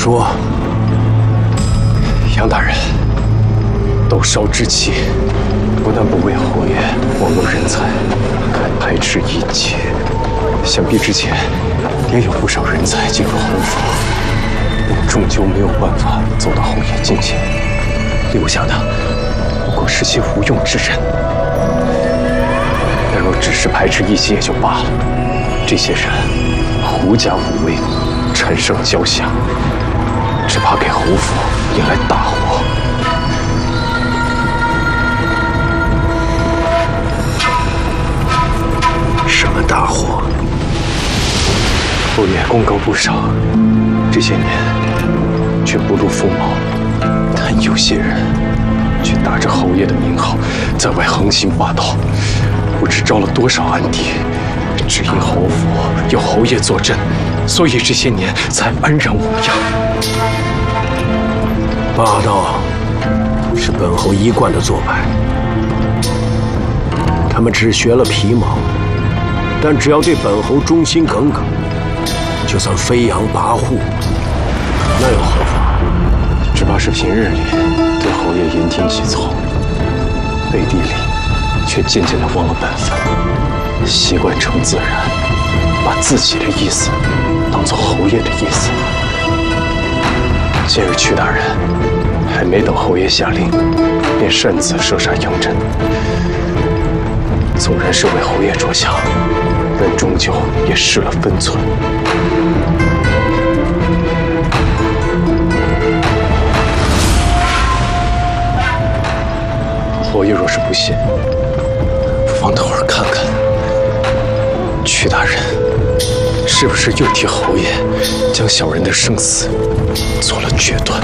说， 杨大人，斗烧之气，不但不为侯爷网罗人才，还排斥异己。想必之前也有不少人才进入侯府，但终究没有办法走到侯爷近前，留下的不过是些无用之人。但若只是排斥异己也就罢了，这些人狐假虎威，产生交响，只怕给侯府引来大祸。 什么大祸？ 侯爷功高不少，这些年却不露锋芒，但有些人却打着侯爷的名号，在外横行霸道，不知招了多少暗敌。只因侯府有侯爷坐镇，所以这些年才安然无恙。 霸道是本侯一贯的做派，他们只学了皮毛，但只要对本侯忠心耿耿，就算飞扬跋扈，那又何妨？ 只怕是平日里对侯爷言听计从，背地里却渐渐地忘了本分，习惯成自然，把自己的意思当作侯爷的意思。今日屈大人还没等侯爷下令，便擅自射杀杨震，纵然是为侯爷着想，但终究也失了分寸。侯爷若是不信，不妨等会儿看看，屈大人是不是又替侯爷将小人的生死做了决断？